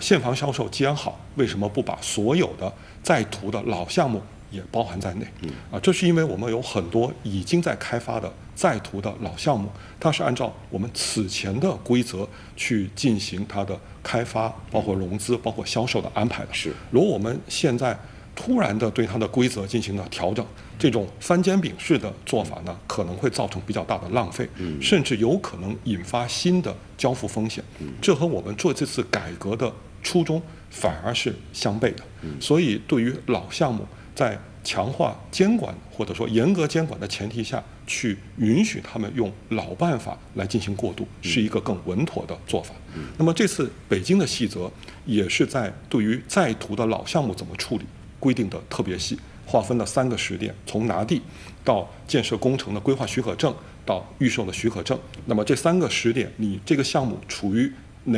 现房销售既然好，为什么不把所有的在途的老项目也包含在内？这是因为我们有很多已经在开发的在途的老项目，它是按照我们此前的规则去进行它的开发，包括融资、包括销售的安排的。 是， 如果我们现在突然的对它的规则进行了调整，这种翻煎饼式的做法呢，可能会造成比较大的浪费，甚至有可能引发新的交付风险。这和我们做这次改革的初衷反而是相悖的。所以，对于老项目，在强化监管或者说严格监管的前提下，去允许他们用老办法来进行过渡，是一个更稳妥的做法。那么这次北京的细则也是在对于在途的老项目怎么处理规定的特别细，划分了3个时点，从拿地到建设工程的规划许可证到预售的许可证。那么这3个时点，你这个项目处于哪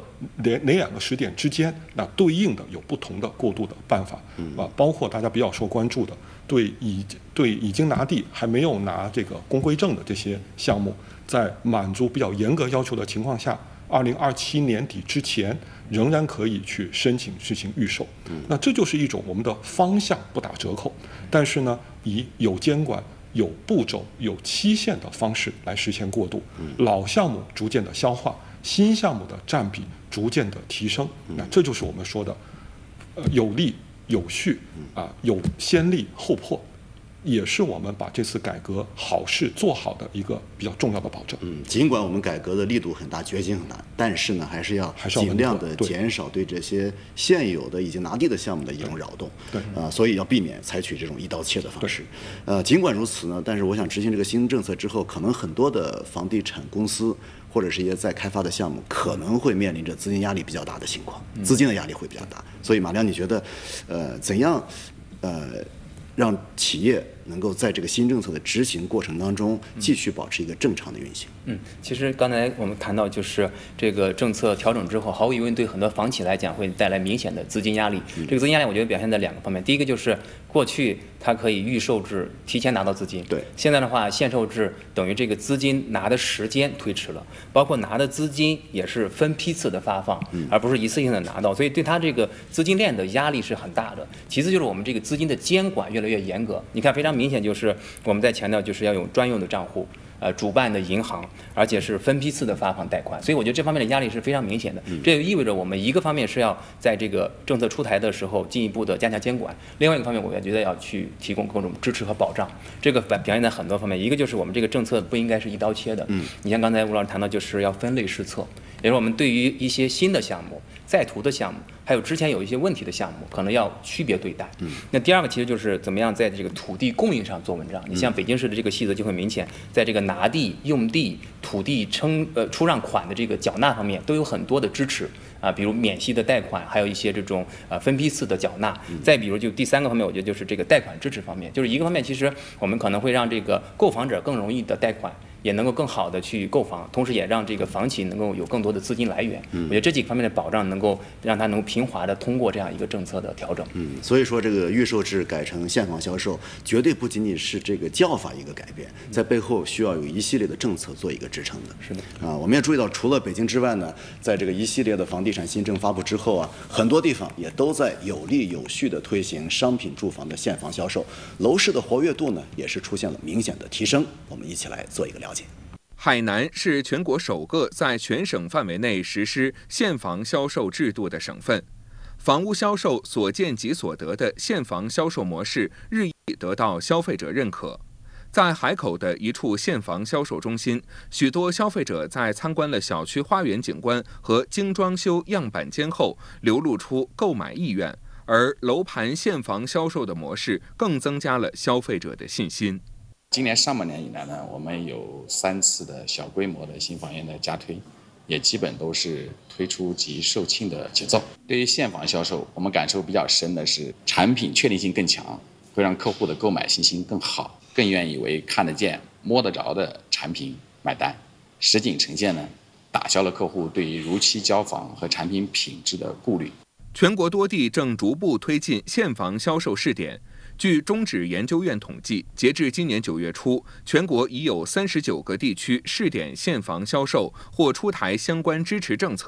2个时点之间，那对应的有不同的过渡的办法包括大家比较受关注的，对已经拿地还没有拿这个公规证的这些项目，在满足比较严格要求的情况下，2027年底之前仍然可以去申请执行预售。那这就是一种我们的方向不打折扣，但是呢，以有监管、有步骤、有期限的方式来实现过渡，老项目逐渐的消化，新项目的占比逐渐的提升。那这就是我们说的，有利有序有先例后破，也是我们把这次改革好事做好的一个比较重要的保证。 尽管我们改革的力度很大，决心很大，但是呢，还是要尽量的减少对这些现有的已经拿地的项目的一种扰动。所以要避免采取这种一刀切的方式。尽管如此呢，但是我想执行这个新政策之后，可能很多的房地产公司或者是一些在开发的项目，可能会面临着资金压力比较大的情况，资金的压力会比较大。所以马良，你觉得怎样让企业能够在这个新政策的执行过程当中继续保持一个正常的运行？ 其实刚才我们谈到，就是这个政策调整之后，毫无疑问对很多房企来讲会带来明显的资金压力。这个资金压力我觉得表现在2个方面，第一个就是过去它可以预售制提前拿到资金，现在的话限售制等于这个资金拿的时间推迟了，包括拿的资金也是分批次的发放，而不是一次性的拿到，所以对它这个资金链的压力是很大的。其次就是我们这个资金的监管越来越严格，你看非常明显就是我们在强调就是要有专用的账户。主办的银行，而且是分批次的发放贷款，所以我觉得这方面的压力是非常明显的。这也意味着我们一个方面是要在这个政策出台的时候进一步的加强监管，另外一个方面我也觉得要去提供各种支持和保障。这个表现在很多方面，一个就是我们这个政策不应该是一刀切的。你像刚才吴老师谈到，就是要分类施策，也就是我们对于一些新的项目、在途的项目，还有之前有一些问题的项目，可能要区别对待。那第二个其实就是怎么样在这个土地供应上做文章。你像北京市的这个细则就会明显，在这个拿地、用地、土地出让款的这个缴纳方面都有很多的支持比如免息的贷款，还有一些这种分批次的缴纳。再比如就第3个方面，我觉得就是这个贷款支持方面，就是一个方面其实我们可能会让这个购房者更容易的贷款，也能够更好的去购房，同时也让这个房企能够有更多的资金来源。我觉得这几个方面的保障能够让它能够平滑的通过这样一个政策的调整。 所以说这个预售制改成现房销售，绝对不仅仅是这个叫法一个改变，在背后需要有一系列的政策做一个支撑的。 是的。 我们也注意到，除了北京之外呢，在这个一系列的房地产新政发布之后很多地方也都在有力有序的推行商品住房的现房销售，楼市的活跃度呢也是出现了明显的提升。我们一起来做一个了解。 海南是全国首个在全省范围内实施现房销售制度的省份，房屋销售所见即所得的现房销售模式日益得到消费者认可。在海口的一处现房销售中心，许多消费者在参观了小区花园景观和精装修样板间后，流露出购买意愿，而楼盘现房销售的模式更增加了消费者的信心。 今年上半年以来呢，我们有3次的小规模的新房源的加推，也基本都是推出即售罄的节奏。对于现房销售，我们感受比较深的是产品确定性更强，会让客户的购买信心更好，更愿意为看得见、摸得着的产品买单。实景呈现呢，打消了客户对于如期交房和产品品质的顾虑。 全国多地正逐步推进现房销售试点。据中指研究院统计，截至今年9月初，全国已有39个地区试点现房销售或出台相关支持政策，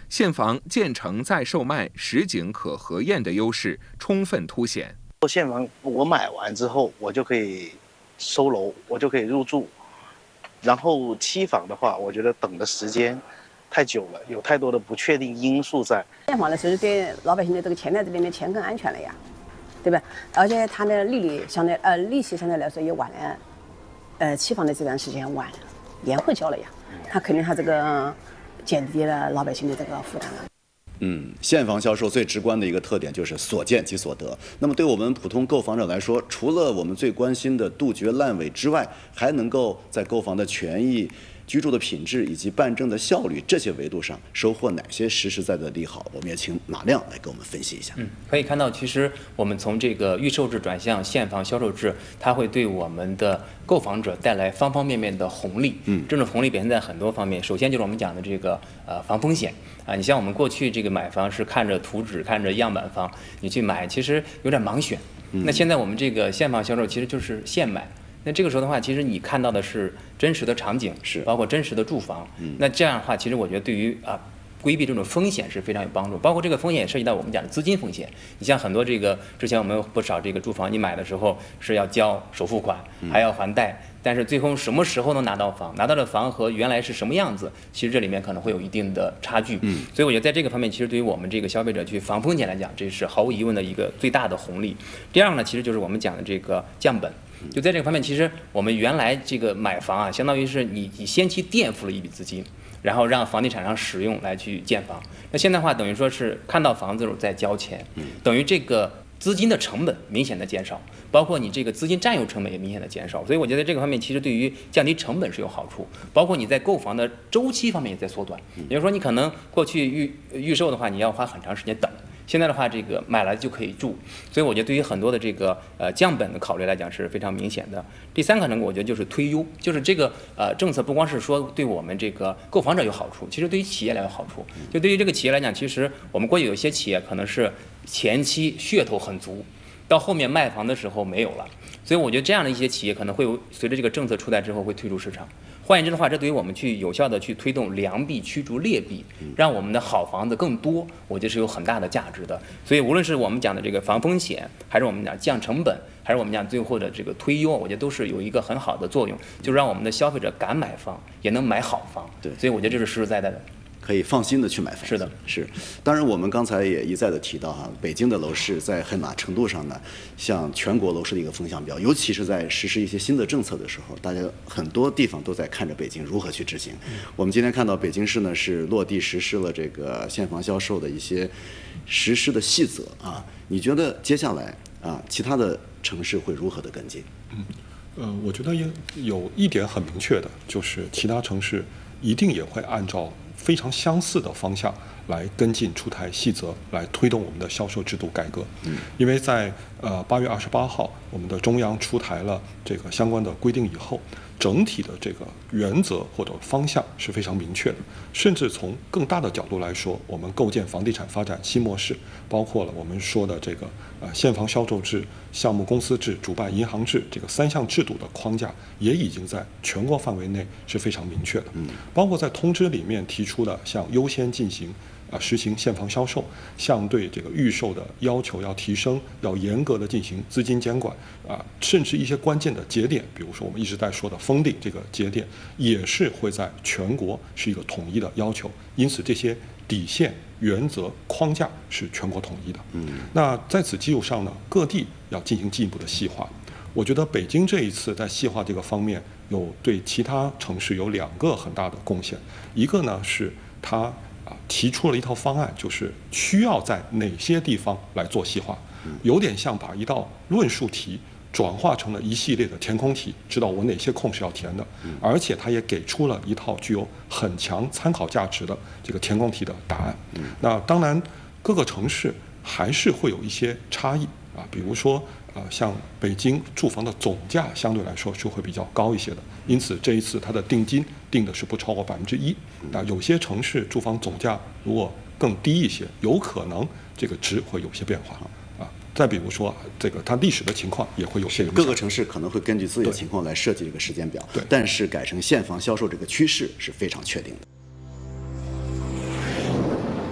现房建成再售卖、实景可核验的优势充分凸显。 现房我买完之后，我就可以收楼，我就可以入住。然后期房的话，我觉得等的时间太久了，有太多的不确定因素在。 现房呢，是对老百姓的这个钱在这里面钱更安全了呀，对吧？而且它的利息相对来说也晚了，期房的这段时间晚了，延后交了呀，它肯定它这个减低了老百姓的这个负担了。 现房销售最直观的一个特点就是所见即所得。那么对我们普通购房者来说，除了我们最关心的杜绝烂尾之外，还能够在购房的权益、居住的品质以及办证的效率这些维度上收获哪些实实在在的利好？我们也请马亮来给我们分析一下。 可以看到，其实我们从这个预售制转向现房销售制，它会对我们的购房者带来方方面面的红利。这种红利表现在很多方面。首先就是我们讲的这个防风险啊，你像我们过去这个买房是看着图纸、看着样板房，你去买其实有点盲选。那现在我们这个现房销售其实就是现买。那这个时候的话，其实你看到的是真实的场景， 是包括真实的住房。那这样的话，其实我觉得对于规避这种风险是非常有帮助。包括这个风险也涉及到我们讲的资金风险。你像很多这个之前我们有不少这个住房，你买的时候是要交首付款，还要还贷，但是最后什么时候能拿到房，拿到的房和原来是什么样子，其实这里面可能会有一定的差距。所以我觉得在这个方面，其实对于我们这个消费者去防风险来讲，这是毫无疑问的一个最大的红利。第二呢，其实就是我们讲的这个降本。就在这个方面，其实我们原来这个买房啊，相当于是你先期垫付了一笔资金，然后让房地产商使用来去建房。那现在的话，等于说是看到房子再交钱，等于这个资金的成本明显的减少，包括你这个资金占有成本也明显的减少。所以我觉得这个方面其实对于降低成本是有好处，包括你在购房的周期方面也在缩短。也就是说，你可能过去预售的话，你要花很长时间等。现在的话，这个买来就可以住，所以我觉得对于很多的这个降本的考虑来讲是非常明显的。第三个呢，我觉得就是推优，就是这个政策不光是说对我们这个购房者有好处，其实对于企业来有好处。就对于这个企业来讲，其实我们过去有一些企业可能是前期噱头很足，到后面卖房的时候没有了，所以我觉得这样的一些企业可能会随着这个政策出台之后会退出市场。换言之的话，这对于我们去有效的去推动良币驱逐劣币，让我们的好房子更多，我觉得是有很大的价值的。所以无论是我们讲的这个防风险，还是我们讲降成本，还是我们讲最后的这个推优，我觉得都是有一个很好的作用，就让我们的消费者敢买房，也能买好房。 对， 所以我觉得这是实实在在的。 可以放心的去买房。 是的， 是。当然，我们刚才也一再的提到北京的楼市在很大程度上呢，像全国楼市的一个风向标，尤其是在实施一些新的政策的时候，大家很多地方都在看着北京如何去执行。我们今天看到北京市呢是落地实施了这个现房销售的一些实施的细则啊，你觉得接下来其他的城市会如何的跟进？ 我觉得也有一点很明确的，就是其他城市一定也会按照非常相似的方向来跟进出台细则，来推动我们的销售制度改革。因为在8月28号，我们的中央出台了这个相关的规定以后，整体的这个原则或者方向是非常明确的。甚至从更大的角度来说，我们构建房地产发展新模式，包括了我们说的这个现房销售制、项目公司制、主办银行制这个3项制度的框架，也已经在全国范围内是非常明确的。包括在通知里面提出的像优先进行实行现房销售，像对这个预售的要求要提升，要严格的进行资金监管甚至一些关键的节点，比如说我们一直在说的封顶这个节点，也是会在全国是一个统一的要求。因此这些底线、原则、框架是全国统一的。那在此基础上呢，各地要进行进一步的细化。我觉得北京这一次在细化这个方面，有对其他城市有2个很大的贡献。一个呢是它提出了一套方案，就是需要在哪些地方来做细化，有点像把一道论述题转化成了一系列的填空题，知道我哪些空是要填的，而且它也给出了一套具有很强参考价值的这个填空题的答案。那当然各个城市还是会有一些差异比如说像北京住房的总价相对来说是会比较高一些的，因此这一次它的定金定的是不超过1%。有些城市住房总价如果更低一些，有可能这个值会有些变化再比如说这个它历史的情况也会有些影响。 各个城市可能会根据自己的情况来设计这个时间表，但是改成现房销售这个趋势是非常确定的。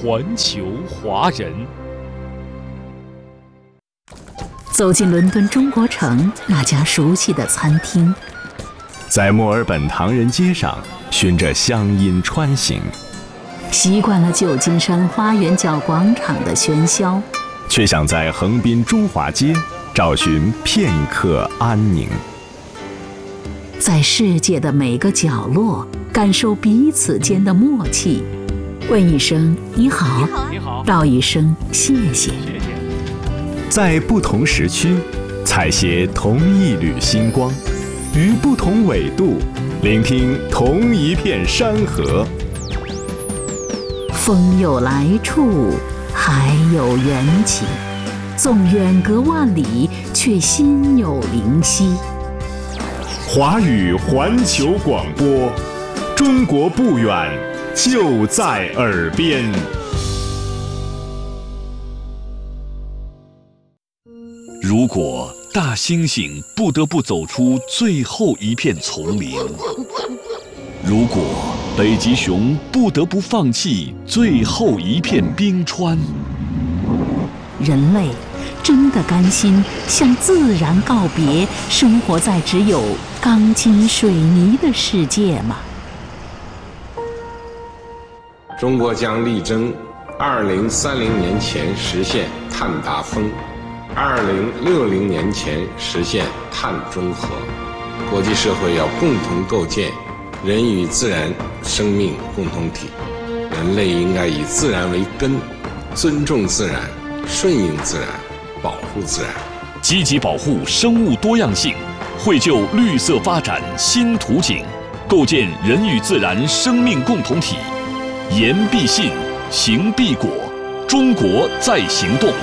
环球华人。 走进伦敦中国城那家熟悉的餐厅， 在墨尔本唐人街上循着乡音穿行， 习惯了旧金山花园角广场的喧嚣， 却想在横滨中华街找寻片刻安宁。 在世界的每个角落感受彼此间的默契，问一声你好， 你好， 道一声谢谢。 在不同时区采撷同一缕星光，于不同纬度聆听同一片山河。 风有来处，海有缘起，纵远隔万里，却心有灵犀。 华语环球广播，中国不远，就在耳边。 如果大猩猩不得不走出最后一片丛林，如果北极熊不得不放弃最后一片冰川， 人类真的甘心向自然告别，生活在只有钢筋水泥的世界吗？ 中国将力争2030年前实现碳达峰，2060年前实现碳中和。国际社会要共同构建人与自然生命共同体，人类应该以自然为根，尊重自然，顺应自然，保护自然， 积极保护生物多样性，绘就绿色发展新图景，构建人与自然生命共同体。言必信，行必果，中国在行动。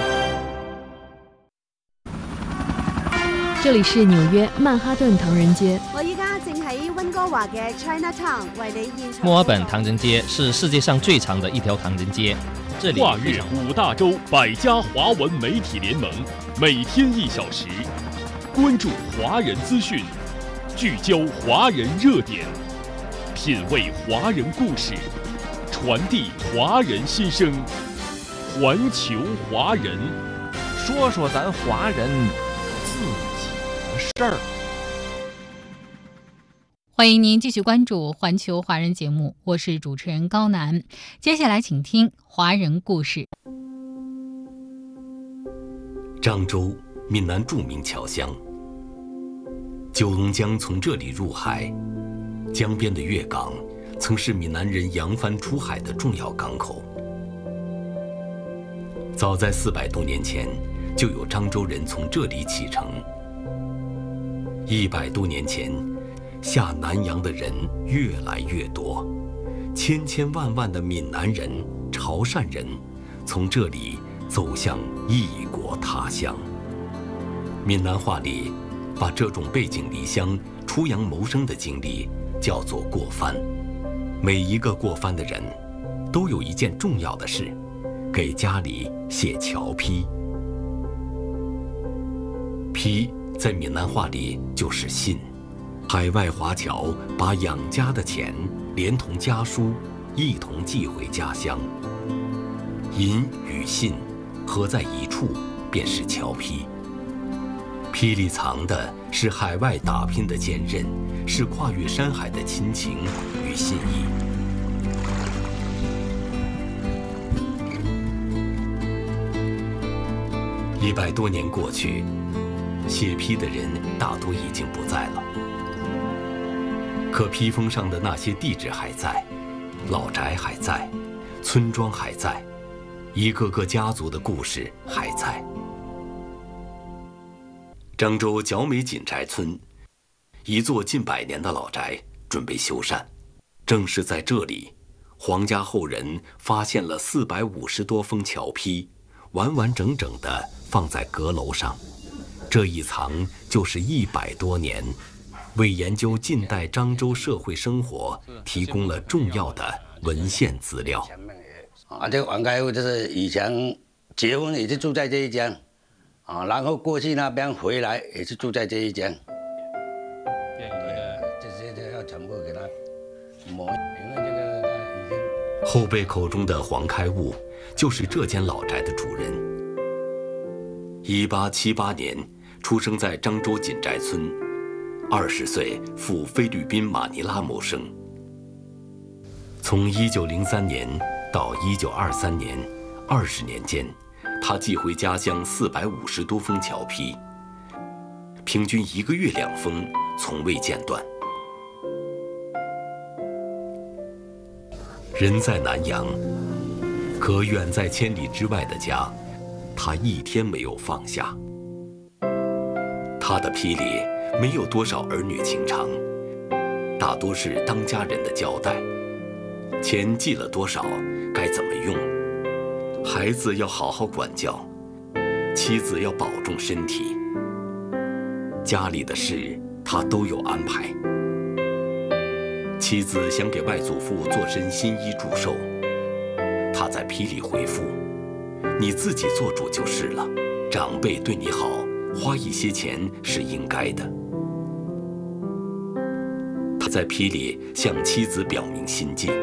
这里是纽约曼哈顿唐人街。 我依家正喺温哥华嘅 Chinatown 为你现场。 墨尔本唐人街是世界上最长的一条唐人街。这里跨越5大洲100家华文媒体联盟，每天1小时，关注华人资讯，聚焦华人热点，品味华人故事，传递华人心声。环球华人， 说说咱华人自己的事儿。 欢迎您继续关注环球华人节目，我是主持人高楠。接下来请听华人故事。 漳州，闽南著名侨乡，九龙江从这里入海，江边的粤港曾是闽南人扬帆出海的重要港口。早在400多年前，就有漳州人从这里启程。100多年前，下南洋的人越来越多，千千万万的闽南人、潮汕人从这里走向异国他乡。闽南话里把这种背井离乡、出洋谋生的经历叫做过番。每一个过番的人都有一件重要的事，给家里写侨批。批在闽南话里就是信。海外华侨把养家的钱连同家书一同寄回家乡，银与信合在一处，便是侨批。批里藏的是海外打拼的坚韧，是跨越山海的亲情与信义。100多年过去，写批的人大多已经不在了。可批封上的那些地址还在，老宅还在，村庄还在，一个个家族的故事还在。漳州角美锦宅村，一座近100年的老宅准备修缮，正是在这里，黄家后人发现了450多封侨批，完完整整地放在阁楼上。这一藏就是100多年，为研究近代漳州社会生活提供了重要的文献资料。 这个黄开户就是以前结婚也是住在这一间，然后过去那边回来也是住在这一间。这些要全部给他磨，因为这个已经。 后辈口中的黄开悟， 就是这间老宅的主人。1878年出生在漳州锦寨村，20岁赴菲律宾马尼拉谋生。从1903年到1923年，20年间，他寄回家乡450多封侨批，平均1个月2封，从未间断。人在南洋，可远在千里之外的家，他一天没有放下。他的批里没有多少儿女情长，大多是当家人的交代。钱寄了多少，该怎么用？孩子要好好管教，妻子要保重身体。家里的事他都有安排。妻子想给外祖父做身新衣祝寿，他在批里回复：“你自己做主就是了，长辈对你好，花一些钱是应该的。”他在批里向妻子表明心迹：“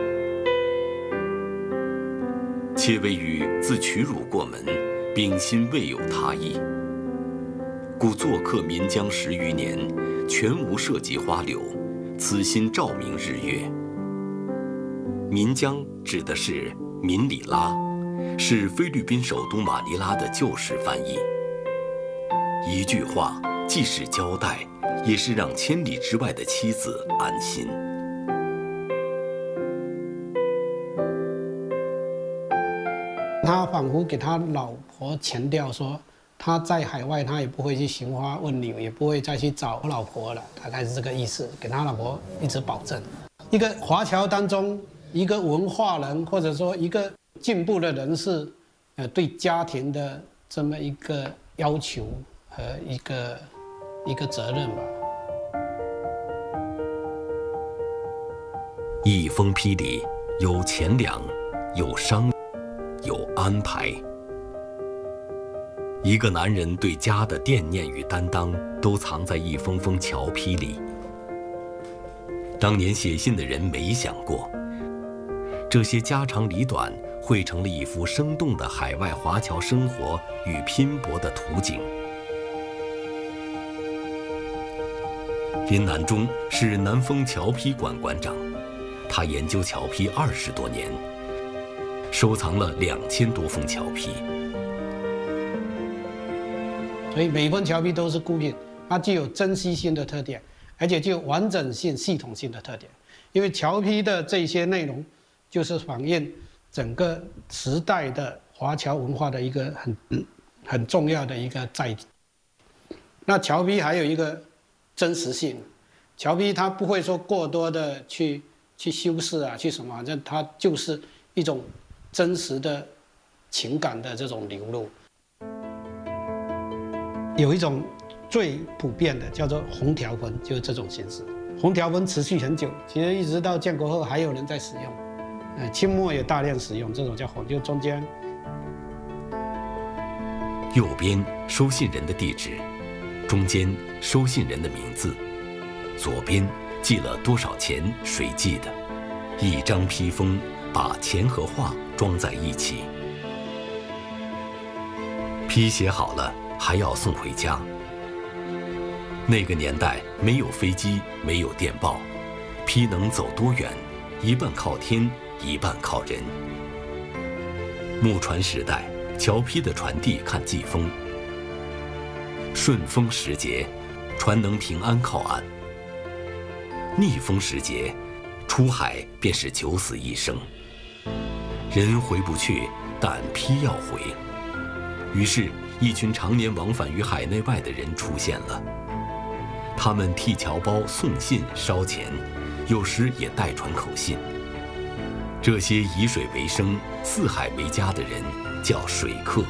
妾为予自取汝过门，秉心未有他意，故做客岷江10余年，全无涉及花柳，此心照明日月。”岷江指的是明里拉，是菲律宾首都马尼拉的旧时翻译。一句话，既是交代，也是让千里之外的妻子安心。 他仿佛给他老婆强调说，他在海外他也不会去寻花问柳，也不会再去找老婆了，大概是这个意思，给他老婆一直保证。一个华侨当中，一个文化人或者说一个进步的人士，对家庭的这么一个要求和一个责任吧。 一封批里有钱粮，有商，有安排。一个男人对家的惦念与担当，都藏在一封封侨批里。当年写信的人没想过，这些家长里短汇成了一幅生动的海外华侨生活与拼搏的图景。林南中是南丰侨批馆馆长，他研究侨批20多年，收藏了2000多封侨批。 所以每封侨批都是孤品，它具有珍稀性的特点，而且具有完整性、系统性的特点。因为侨批的这些内容，就是反映整个时代的华侨文化的一个很重要的一个载体。那侨批还有一个真实性，侨批它不会说过多的去修饰啊，去什么，反正它就是一种真实的情感的这种流露。有一种最普遍的叫做红条纹，就是这种形式。红条纹持续很久，其实一直到建国后还有人在使用。清末也大量使用这种叫红，就中间。 右边收信人的地址，中间收信人的名字，左边寄了多少钱，谁寄的。一张批封，把钱和话装在一起。批写好了，还要送回家。那个年代没有飞机，没有电报，批能走多远，一半靠天，一半靠人。木船时代，侨批的传递看季风。顺风时节，船能平安靠岸；逆风时节，出海便是九死一生。人回不去，但批要回。于是，一群常年往返于海内外的人出现了。他们替侨胞送信烧钱，有时也代传口信。这些以水为生、四海为家的人叫水客。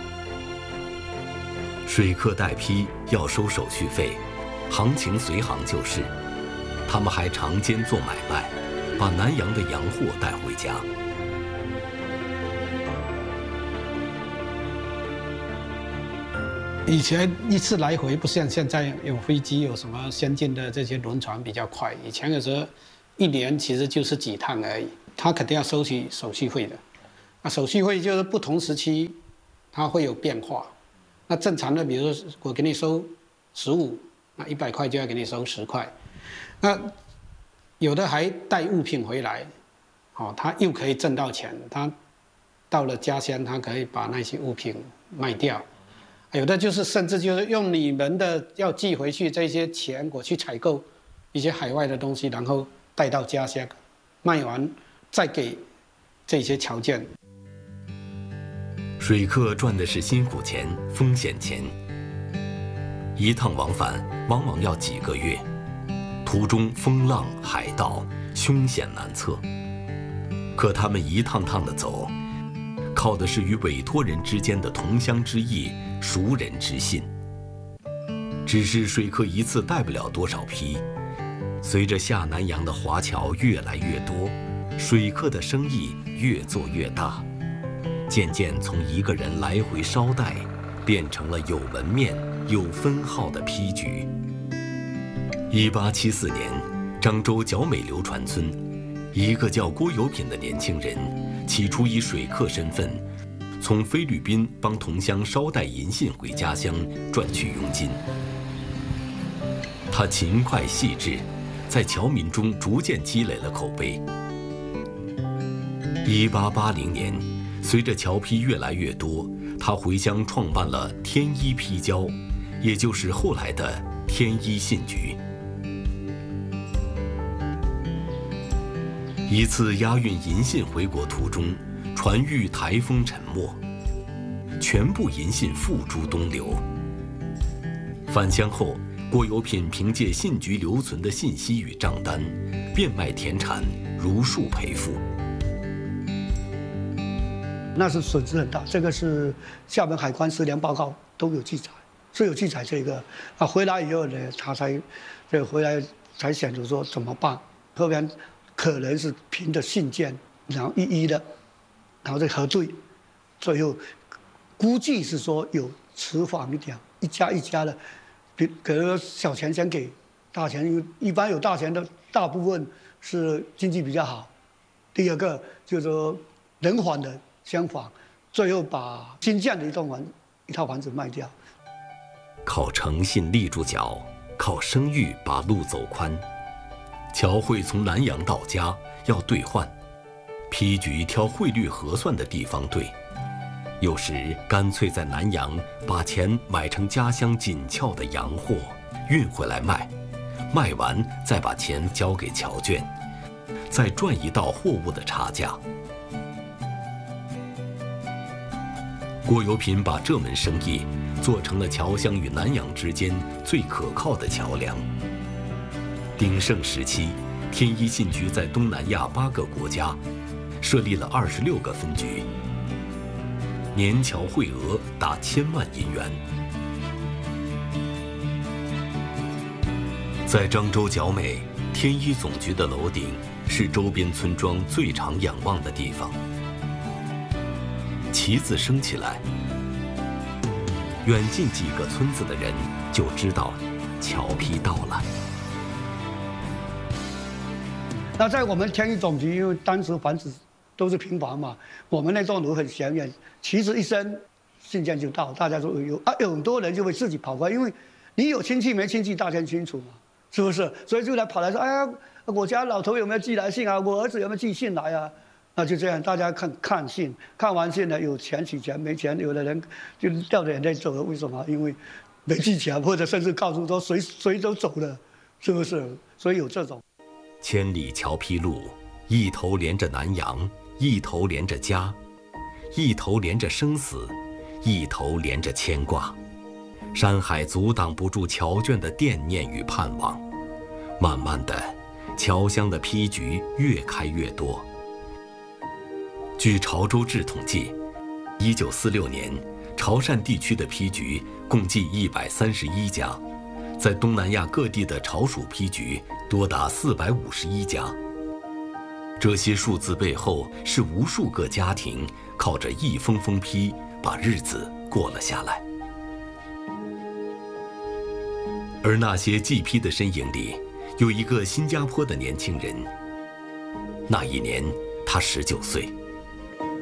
水客代批要收手续费，行情随行就是。他们还常兼做买卖，把南洋的洋货带回家。 以前一次来回不像现在有飞机，有什么先进的这些轮船比较快。以前有时候一年其实就是几趟而已，他肯定要收取手续费的。 手续费就是不同时期它会有变化。那正常的，比如说我给你收15，那100块就要给你收10块。那有的还带物品回来，他又可以挣到钱。他到了家乡，他可以把那些物品卖掉。有的就是甚至就是用你们的要寄回去这些钱，我去采购一些海外的东西，然后带到家乡，卖完再给这些侨眷。 水客赚的是辛苦钱、风险钱，一趟往返往往要几个月，途中风浪海盗，凶险难测。可他们一趟趟的走，靠的是与委托人之间的同乡之义、熟人之信。只是水客一次带不了多少批，随着下南洋的华侨越来越多，水客的生意越做越大。渐渐从一个人来回捎带，变成了有门面、有分号的批局。1874年，漳州角美流船村，一个叫郭有品的年轻人，起初以水客身份，从菲律宾帮同乡捎带银信回家乡，赚取佣金。他勤快细致，在侨民中逐渐积累了口碑。1880年。随着侨批越来越多，他回乡创办了天一批交，也就是后来的天一信局。一次押运银信回国途中，船遇台风沉没，全部银信付诸东流。返乡后，郭有品凭借信局留存的信息与账单，变卖田产，如数赔付。 那是损失很大，这个是厦门海关失联报告都有记载，是有记载这个。回来以后呢，他才回来才想着说怎么办。后边可能是凭着信件，然后一一的，然后再核对，最后估计是说有迟缓一点，一家一家的，可能小钱先给，大钱因为一般有大钱的大部分是经济比较好。第二个就是说人缓的。相反，最后把新建的一套房子卖掉。 靠诚信立住脚，靠声誉把路走宽。侨汇从南洋到家要兑换，批局挑汇率合算的地方兑，有时干脆在南洋把钱买成家乡紧俏的洋货，运回来卖，卖完再把钱交给侨眷，再赚一道货物的差价。郭有品把这门生意做成了侨乡与南洋之间最可靠的桥梁。鼎盛时期，天一信局在东南亚8个国家设立了26个分局，年侨汇额达1000万银元。在漳州角美，天一总局的楼顶是周边村庄最常仰望的地方。旗子升起来，远近几个村子的人就知道侨批到了。 那在我们天一总局，因为当时房子都是平房嘛，我们那栋楼很显眼，旗子一升，信件就到，大家都有很多人就会自己跑过来，因为你有亲戚没亲戚，大家清楚嘛，是不是？所以就来跑来说，哎呀，我家老头有没有寄来信啊？我儿子有没有寄信来啊？那就这样，大家看信，看完信呢，有钱取钱，没钱，有的人就掉着眼泪走了。为什么？因为没寄钱，或者甚至告诉说谁都走了，是不是？所以有这种。 千里侨批路，一头连着南洋，一头连着家，一头连着生死，一头连着牵挂。山海阻挡不住侨眷的惦念与盼望。慢慢的，侨乡的批局越开越多。据潮州志统计，1946年，潮汕地区的批局共计131家，在东南亚各地的潮属批局多达451家。这些数字背后是无数个家庭靠着一封封批把日子过了下来。而那些寄批的身影里，有一个新加坡的年轻人。那一年，他19岁。